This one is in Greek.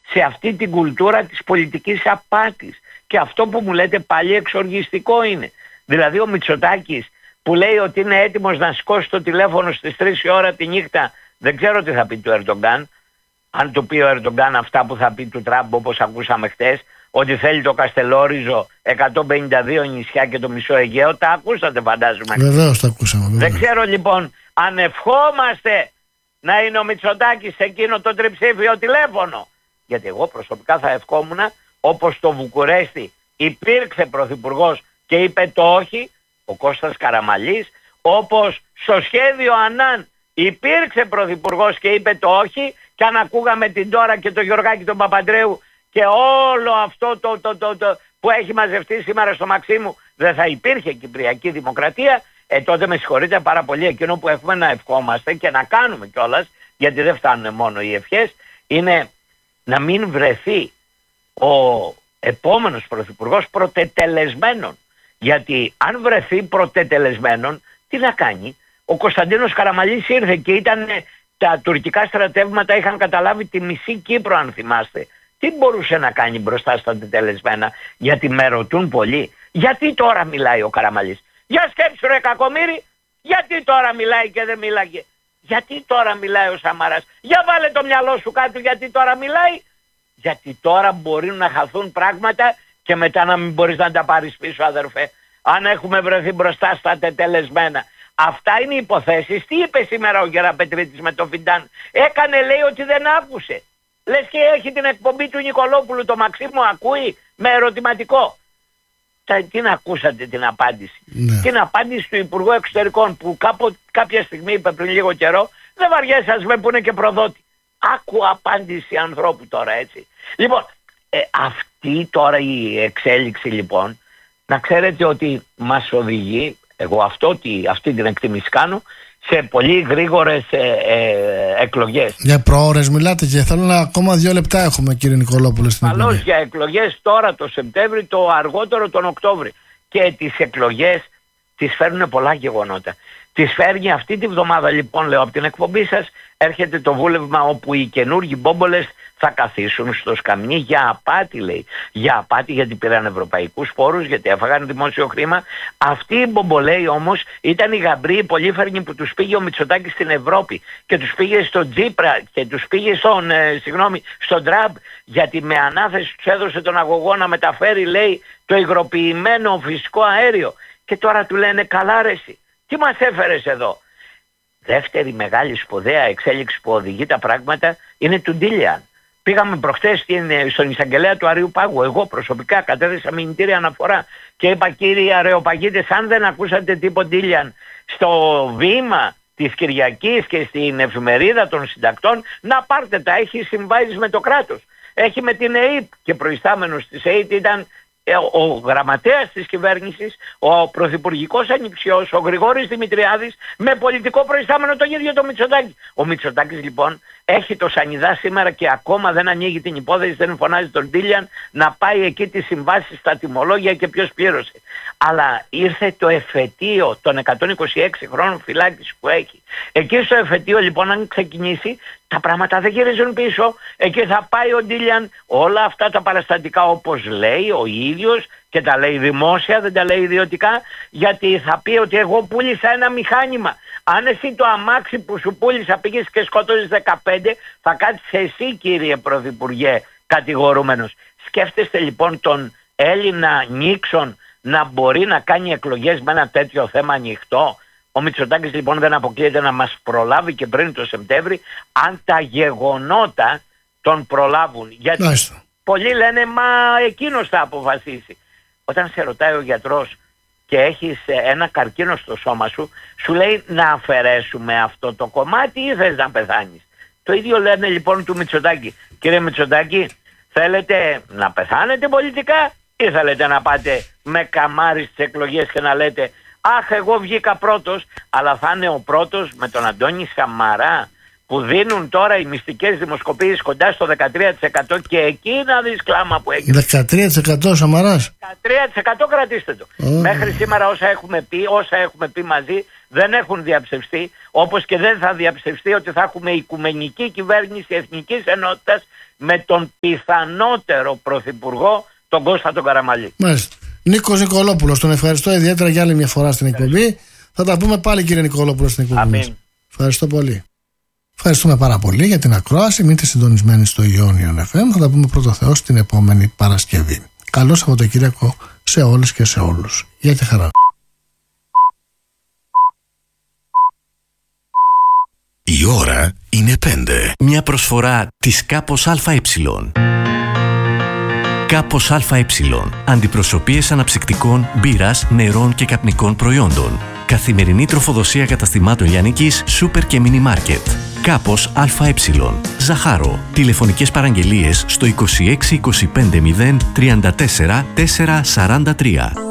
σε αυτή την κουλτούρα της πολιτικής απάτης. Και αυτό που μου λέτε πάλι εξοργιστικό είναι. Δηλαδή ο Μητσοτάκης που λέει ότι είναι έτοιμος να σηκώσει το τηλέφωνο στις 3 η ώρα τη νύχτα, δεν ξέρω τι θα πει του Ερντογκάν. Αν του πει ο Ερντογκάν αυτά που θα πει του Τραμπ, όπως ακούσαμε χτες, ότι θέλει το Καστελόριζο, 152 νησιά και το μισό Αιγαίο, τα ακούσατε φαντάζομαι. Βεβαίως τα ακούσαμε. Βεβαίως. Δεν ξέρω λοιπόν αν ευχόμαστε να είναι ο Μητσοτάκης σε εκείνο το τριψήφιο τηλέφωνο. Γιατί εγώ προσωπικά θα ευχόμουν, όπως στο Βουκουρέστι υπήρξε πρωθυπουργός και είπε το όχι, ο Κώστας Καραμαλής, όπως στο σχέδιο Ανάν υπήρξε πρωθυπουργός και είπε το όχι, και αν ακούγαμε την Τώρα και τον Γιωργάκη τον Παπαντρέου και όλο αυτό το που έχει μαζευτεί σήμερα στο Μαξίμου, δεν θα υπήρχε Κυπριακή Δημοκρατία. Τότε με συγχωρείτε πάρα πολύ, εκείνο που έχουμε να ευχόμαστε και να κάνουμε κιόλας, γιατί δεν φτάνουν μόνο οι ευχές, είναι να μην βρεθεί ο επόμενος πρωθυπουργός πρωτετελεσμένον. Γιατί αν βρεθεί πρωτετελεσμένον, τι να κάνει? Ο Κωνσταντίνος Καραμαλής ήρθε και τα τουρκικά στρατεύματα είχαν καταλάβει τη μισή Κύπρο, αν θυμάστε. Τι μπορούσε να κάνει μπροστά στα τετελεσμένα? Γιατί με ρωτούν πολλοί, γιατί τώρα μιλάει ο Καραμαλής? Για σκέψου ρε κακομοίρη, γιατί τώρα μιλάει και δεν μίλαγε? Γιατί τώρα μιλάει ο Σαμαράς? Για βάλε το μυαλό σου κάτω, γιατί τώρα μιλάει? Γιατί τώρα μπορεί να χαθούν πράγματα και μετά να μην μπορείς να τα πάρεις πίσω, αδερφέ. Αν έχουμε βρεθεί μπροστά στα τετελεσμένα. Αυτά είναι οι υποθέσεις. Τι είπε σήμερα ο Γεραπετρίτης με το Φιντάν? Έκανε, λέει, ότι δεν άκουσε. Λες και έχει την εκπομπή του Νικολόπουλου, το Μαξίμου ακούει, με ερωτηματικό. Την ακούσατε την απάντηση? Ναι. Την απάντηση του Υπουργού Εξωτερικών που κάποια στιγμή είπε πριν λίγο καιρό, δεν βαριέσαι, ας με πούνε και προδότη. Άκου απάντηση ανθρώπου τώρα, έτσι. Λοιπόν, αυτή τώρα η εξέλιξη λοιπόν, να ξέρετε ότι μας οδηγεί, εγώ αυτή την εκτίμηση κάνω, σε πολύ γρήγορες εκλογές. Για προώρες μιλάτε και θέλω ακόμα 2 λεπτά έχουμε, κύριε Νικολόπουλο, στην εκκλογή. εκκλογή. Για εκλογές τώρα το Σεπτέμβρη, το αργότερο τον Οκτώβρη. Και τις εκλογές τις φέρνουν πολλά γεγονότα. Τις φέρνει αυτή τη βδομάδα λοιπόν, λέω, από την εκπομπή σας έρχεται το βούλευμα όπου οι καινούργοι μπόμπολες θα καθίσουν στο σκαμνί για απάτη, λέει. Για απάτη, γιατί πήραν ευρωπαϊκούς πόρους, γιατί έφαγαν δημόσιο χρήμα. Αυτοί οι μπομπολέοι όμως ήταν οι γαμπροί, οι πολύφερνοι που τους πήγε ο Μητσοτάκης στην Ευρώπη και τους πήγε στον Τζίπρα και τους πήγε στον Τραμπ, γιατί με ανάθεση τους έδωσε τον αγωγό να μεταφέρει, λέει, το υγροποιημένο φυσικό αέριο. Και τώρα του λένε, καλά ρε εσύ, τι μας έφερες εδώ? Δεύτερη μεγάλη σπουδαία εξέλιξη που οδηγεί τα πράγματα είναι του Ντίλιαν. Πήγαμε προχτές στον εισαγγελέα του Αρείου Πάγου. Εγώ προσωπικά κατέθεσα μηνυτήρια αναφορά και είπα, κύριοι Αρεοπαγίτες, αν δεν ακούσατε τίποτα Ντίλιαν στο βήμα της Κυριακής και στην εφημερίδα των συντακτών, να πάρτε τα. Έχει συμβάσεις με το κράτος. Έχει με την ΕΕΠ και προϊστάμενος της ΕΕΠ ήταν ο γραμματέας της κυβέρνησης, ο πρωθυπουργικός ανιψιός, ο Γρηγόρης Δημητριάδης, με πολιτικό προϊστάμενο τον ίδιο το Μητσοτάκη. Ο Μητσοτάκης λοιπόν έχει το σανιδά σήμερα και ακόμα δεν ανοίγει την υπόθεση, δεν φωνάζει τον Ντίλιαν να πάει εκεί τις συμβάσεις στα τιμολόγια και ποιος πλήρωσε. Αλλά ήρθε το εφετείο των 126 χρόνων φυλάκισης που έχει. Εκεί στο εφετείο λοιπόν, αν ξεκινήσει, τα πράγματα δεν γυρίζουν πίσω. Εκεί θα πάει ο Ντίλιαν όλα αυτά τα παραστατικά, όπως λέει ο ίδιος, και τα λέει δημόσια, δεν τα λέει ιδιωτικά, γιατί θα πει ότι εγώ πούλησα ένα μηχάνημα. Αν εσύ το αμάξι που σου πούλησα πήγες και σκότωσες 15, θα κάτσεις εσύ, κύριε Πρωθυπουργέ, κατηγορούμενος. Σκέφτεστε λοιπόν τον Έλληνα Νίξον να μπορεί να κάνει εκλογές με ένα τέτοιο θέμα ανοιχτό? Ο Μητσοτάκης λοιπόν δεν αποκλείεται να μας προλάβει και πριν το Σεπτέμβρη, αν τα γεγονότα τον προλάβουν. Γιατί πολλοί λένε, μα εκείνος θα αποφασίσει. Όταν σε ρωτάει ο γιατρός και έχεις ένα καρκίνο στο σώμα σου, σου λέει να αφαιρέσουμε αυτό το κομμάτι ή θες να πεθάνεις? Το ίδιο λένε λοιπόν του Μητσοτάκη. Κύριε Μητσοτάκη, θέλετε να πεθάνετε πολιτικά ή θέλετε να πάτε με καμάρι στις εκλογές και να λέτε, αχ, εγώ βγήκα πρώτος, αλλά θα είναι ο πρώτος με τον Αντώνη Σαμαρά, που δίνουν τώρα οι μυστικές δημοσκοπήσεις κοντά στο 13% και εκεί να δεις κλάμα που έγινε. 13% Σαμαράς. 13% κρατήστε το. Μέχρι σήμερα όσα έχουμε πει μαζί, δεν έχουν διαψευστεί, όπως και δεν θα διαψευστεί ότι θα έχουμε οικουμενική κυβέρνηση εθνικής ενότητας με τον πιθανότερο πρωθυπουργό, τον Κώστα τον Καραμαλή. Μάλιστα. Νίκος Νικολόπουλος, τον ευχαριστώ ιδιαίτερα για άλλη μια φορά στην εκπομπή. Θα τα πούμε πάλι, κύριε Νικολόπουλο, στην εκπομπή μας. Ευχαριστώ πολύ. Ευχαριστούμε πάρα πολύ για την ακρόαση. Μείνετε συντονισμένοι στο Ionian FM. Θα τα πούμε πρώτο Θεός την επόμενη Παρασκευή. Καλό Σαββατοκύριακο σε όλες και σε όλους. Για τη χαρά. Η ώρα είναι 5. Μια προσφορά της Κάπος ΑΕ. Κάπος ΑΕ. Αντιπροσωπείες αναψυκτικών, μπύρας, νερών και καπνικών προϊόντων. Καθημερινή τροφοδοσία καταστημάτων λιανικής, σούπερ και μίνι μάρκετ. Κάπος ΑΕ. Ζαχάρο. Τηλεφωνικές παραγγελίες στο 26 25 0 34 443.